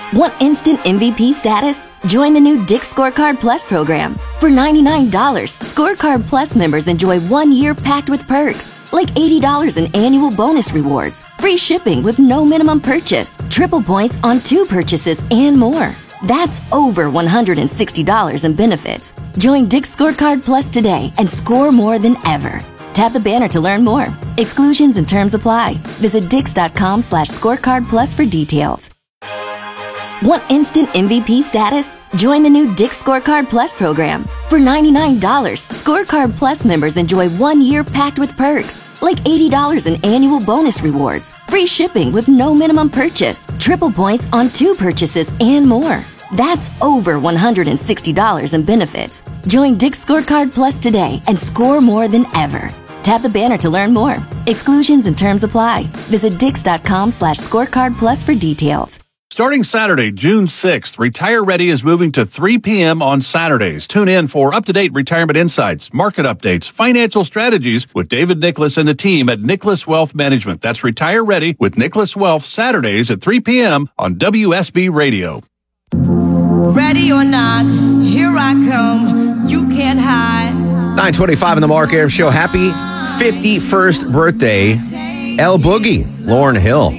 Want instant MVP status? Join the new Dick's Scorecard Plus program. For $99, Scorecard Plus members enjoy 1 year packed with perks, like $80 in annual bonus rewards, free shipping with no minimum purchase, triple points on 2 purchases, and more. That's over $160 in benefits. Join Dick's Scorecard Plus today and score more than ever. Tap the banner to learn more. Exclusions and terms apply. Visit dix.com/scorecard plus for details. Want instant MVP status? Join the new Dick's Scorecard Plus program. For $99, Scorecard Plus members enjoy 1 year packed with perks, like $80 in annual bonus rewards, free shipping with no minimum purchase, triple points on 2 purchases, and more. That's over $160 in benefits. Join Dick's Scorecard Plus today and score more than ever. Tap the banner to learn more. Exclusions and terms apply. Visit dix.com/scorecard plus for details. Starting Saturday, June 6th, Retire Ready is moving to 3 p.m. on Saturdays. Tune in for up-to-date retirement insights, market updates, financial strategies with David Nicholas and the team at Nicholas Wealth Management. That's Retire Ready with Nicholas Wealth, Saturdays at 3 p.m. on WSB Radio. Ready or not, here I come. You can't hide. 9:25 in the Mark Arum Show. Happy 51st birthday, El Boogie, Lauryn Hill.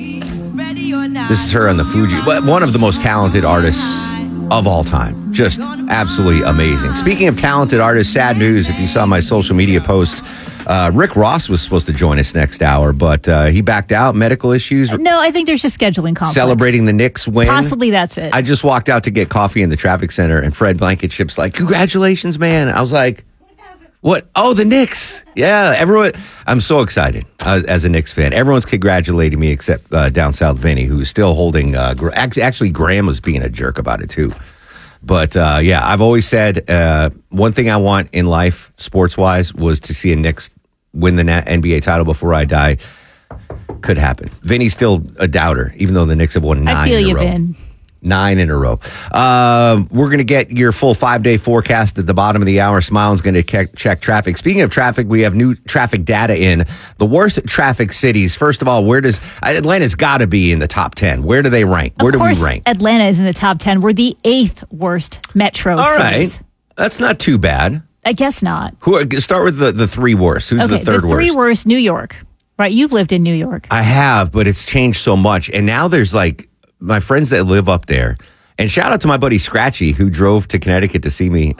This is her on the Fuji. One of the most talented artists of all time. Just absolutely amazing. Speaking of talented artists, sad news. If you saw my social media posts, Rick Ross was supposed to join us next hour, but he backed out. Medical issues. No, I think there's just scheduling conflicts. Celebrating the Knicks win. Possibly that's it. I just walked out to get coffee in the traffic center, and Fred Blankenship's like, "Congratulations, man." I was like, "What? Oh, the Knicks." Yeah, everyone. I'm so excited as a Knicks fan. Everyone's congratulating me except down south Vinny, who's still holding. Actually, Graham was being a jerk about it too. But yeah, I've always said one thing I want in life, sports-wise, was to see a Knicks win the NBA title before I die. Could happen. Vinny's still a doubter, even though the Knicks have won 9 I feel in a you, row. Vin. 9 in a row. We're going to get your full 5-day forecast at the bottom of the hour. Smile's going to check traffic. Speaking of traffic, we have new traffic data in. The worst traffic cities. First of all, where does Atlanta's got to be in the top 10? Where do they rank? Where do we rank? Atlanta is in the top 10. We're the 8th worst metro all cities. Right. That's not too bad. I guess not. Start with the 3 worst. Who's the third worst? The 3 worst, New York. Right, you've lived in New York. I have, but it's changed so much. And now there's like my friends that live up there. And shout out to my buddy Scratchy, who drove to Connecticut to see me.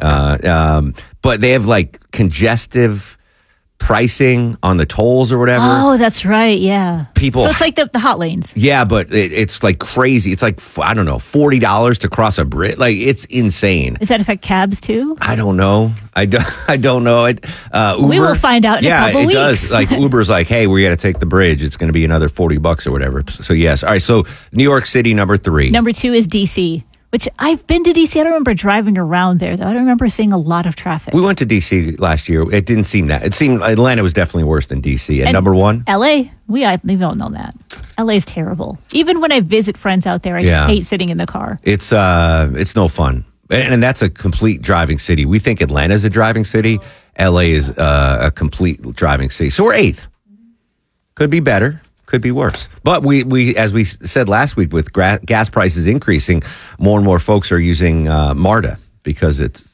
But they have like congestive pricing on the tolls or whatever. Oh, that's right. Yeah. People. So it's like the hot lanes. Yeah, but it's like crazy. It's like, I don't know, $40 to cross a bridge. Like, it's insane. Does that affect cabs too? I don't know. I don't know. Uber, we will find out in a couple weeks. Yeah, it does. Like, Uber's like, hey, we got to take the bridge. It's going to be another $40 or whatever. So, yes. All right. So, New York City, number 3. Number 2 is D.C., which I've been to D.C. I don't remember driving around there, though. I don't remember seeing a lot of traffic. We went to D.C. last year. It didn't seem that. It seemed Atlanta was definitely worse than D.C. And number 1? L.A. We don't know that. L.A. is terrible. Even when I visit friends out there, I just hate sitting in the car. It's no fun. And that's a complete driving city. We think Atlanta's a driving city. L.A. is a complete driving city. So we're 8th. Could be better. Could be worse. But we as we said last week, with gas prices increasing, more and more folks are using MARTA because it's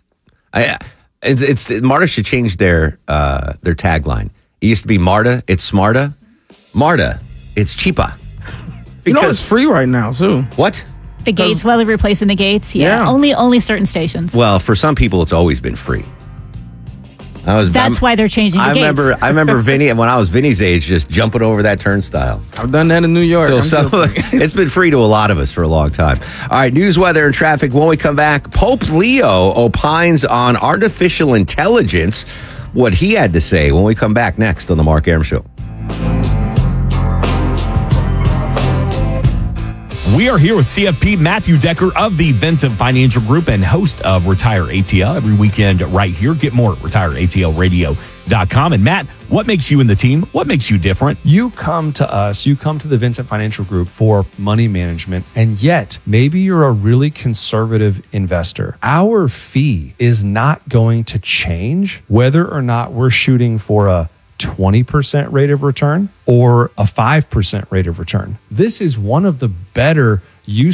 MARTA should change their tagline. It used to be MARTA, it's smarta. MARTA, it's cheaper. You know it's free right now too. What? The gates, well, they're replacing the gates. Yeah. Only certain stations. Well, for some people, it's always been free. That's why they're changing the gates. I remember Vinny, when I was Vinny's age, just jumping over that turnstile. I've done that in New York. So it's been free to a lot of us for a long time. All right, news, weather, and traffic. When we come back, Pope Leo opines on artificial intelligence. What he had to say when we come back next on the Mark Arum Show. We are here with CFP Matthew Decker of the Vincent Financial Group and host of Retire ATL every weekend right here. Get more at retireatlradio.com. And Matt, what makes you and the team, what makes you different? You come to us, you come to the Vincent Financial Group for money management, and yet maybe you're a really conservative investor. Our fee is not going to change whether or not we're shooting for a 20% rate of return or a 5% rate of return. This is one of the better use